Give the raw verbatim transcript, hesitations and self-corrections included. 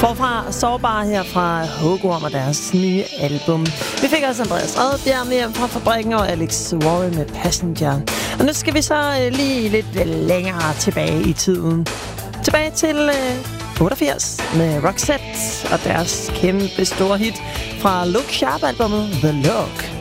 Forfra Sårbar her fra Hugorm og deres nye album. Vi fik også Andreas Oddbjerg med hjem fra Fabrikken og Alex Warren med Passenger. Og nu skal vi så lige lidt længere tilbage i tiden. Tilbage til øh, otteogfirs med Roxette og deres kæmpe store hit fra Look Sharp-albummet The Look.